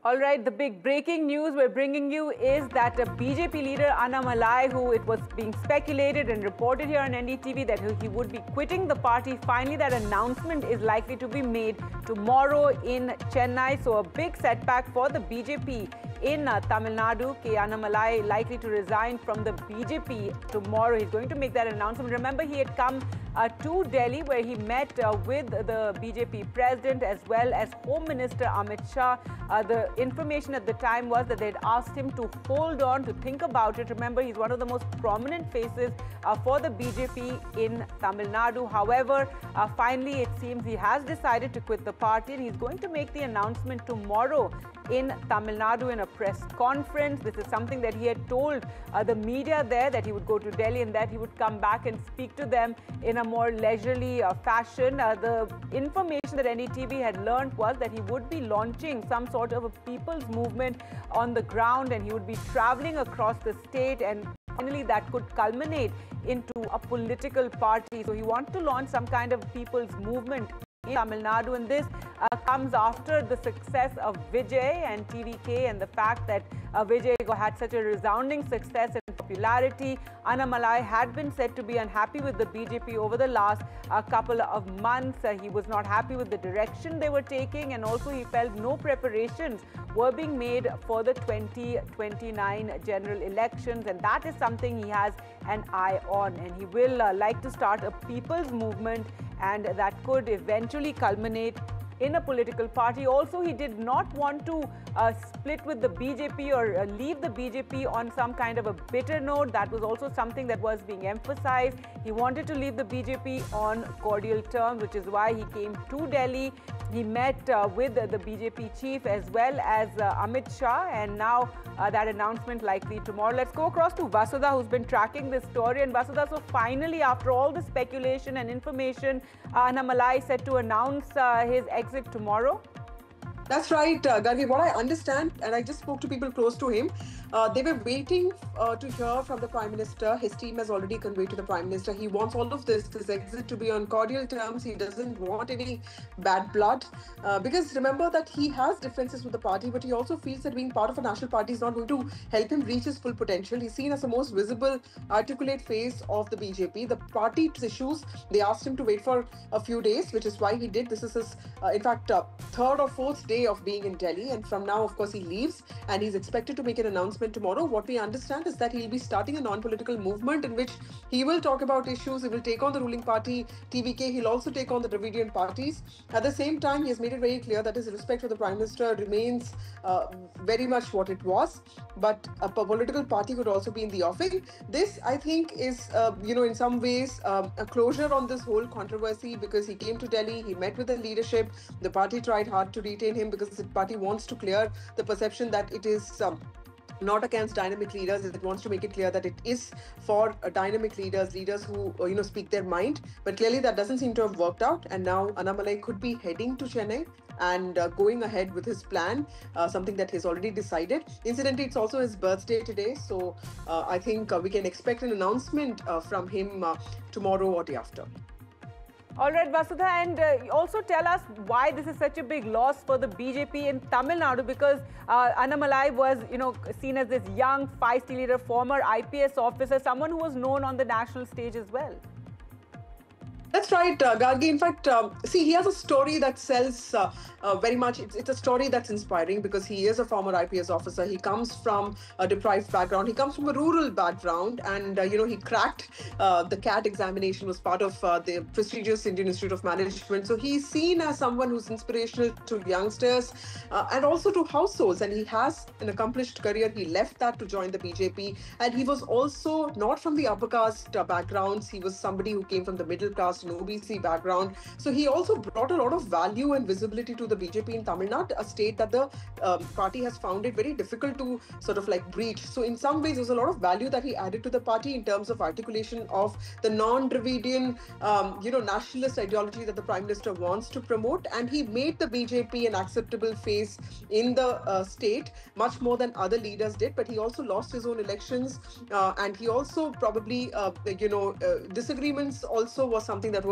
All right, the big breaking news we're bringing you is that a BJP leader, Annamalai, who it was being speculated and reported here on NDTV that he would be quitting the party. Finally, that announcement is likely to be made tomorrow in Chennai. So a big setback for the BJP in Tamil Nadu. K. Annamalai likely to resign from the BJP tomorrow. He's going to make that announcement. Remember, he had come to Delhi where he met with the BJP president as well as Home Minister Amit Shah. The information at the time was that they'd asked him to hold on, to think about it. Remember, he's one of the most prominent faces for the BJP in Tamil Nadu. However, finally, it seems he has decided to quit the party and he's going to make the announcement tomorrow in Tamil Nadu in a press conference. This is something that he had told the media there, that he would go to Delhi and that he would come back and speak to them in a more leisurely fashion. The information that NDTV had learned was that he would be launching some sort of a people's movement on the ground and he would be traveling across the state, and finally that could culminate into a political party. So he wants to launch some kind of people's movement in Tamil Nadu, and this comes after the success of Vijay and TVK and the fact that Vijay had such a resounding success and popularity. Annamalai had been said to be unhappy with the BJP over the last couple of months. He was not happy with the direction they were taking, and also he felt no preparations were being made for the 2029 general elections, and that is something he has an eye on, and he will like to start a people's movement, and that could eventually culminate in a political party. Also, he did not want to split with the BJP or leave the BJP on some kind of a bitter note. That was also something that was being emphasized. He wanted to leave the BJP on cordial terms, which is why he came to Delhi. He met with the BJP chief as well as Amit Shah, and now that announcement likely tomorrow. Let's go across to Vasudha, who's been tracking this story. And Vasudha, so finally, after all the speculation and information, Annamalai said to announce his exit tomorrow. That's right, Gargi. What I understand, and I just spoke to people close to him, they were waiting to hear from the Prime Minister. His team has already conveyed to the Prime Minister. He wants all of this exit to be on cordial terms. He doesn't want any bad blood. Because remember that he has differences with the party, but he also feels that being part of a national party is not going to help him reach his full potential. He's seen as the most visible, articulate face of the BJP. The party issues, they asked him to wait for a few days, which is why he did. This is his, in fact, third or fourth day of being in Delhi, and from now, of course, he leaves and he's expected to make an announcement tomorrow. What we understand is that he'll be starting a non-political movement in which he will talk about issues. He will take on the ruling party, TVK. He'll also take on the Dravidian parties. At the same time, he has made it very clear that his respect for the Prime Minister remains very much what it was, but a political party could also be in the offing. This, I think, is, in some ways, a closure on this whole controversy, because he came to Delhi, he met with the leadership, the party tried hard to retain him because the party wants to clear the perception that it is not against dynamic leaders. It wants to make it clear that it is for dynamic leaders who speak their mind. But clearly that doesn't seem to have worked out, and now Annamalai could be heading to Chennai and going ahead with his plan, something that he's already decided. Incidentally, it's also his birthday today, so I think we can expect an announcement from him tomorrow or day after. All right, Vasudha, and also tell us why this is such a big loss for the BJP in Tamil Nadu, because Annamalai was, seen as this young, feisty leader, former IPS officer, someone who was known on the national stage as well. That's right, Gargi. In fact, he has a story that sells very much. It's a story that's inspiring because he is a former IPS officer. He comes from a deprived background. He comes from a rural background, and he cracked the CAT examination, was part of the prestigious Indian Institute of Management. So he's seen as someone who's inspirational to youngsters and also to households. And he has an accomplished career. He left that to join the BJP, and he was also not from the upper caste backgrounds. He was somebody who came from the middle caste, an OBC background. So he also brought a lot of value and visibility to the BJP in Tamil Nadu, a state that the party has found it very difficult to sort of like breach. So in some ways, there's a lot of value that he added to the party in terms of articulation of the non-Dravidian, nationalist ideology that the Prime Minister wants to promote. And he made the BJP an acceptable face in the state, much more than other leaders did. But he also lost his own elections, and he also probably, disagreements also was something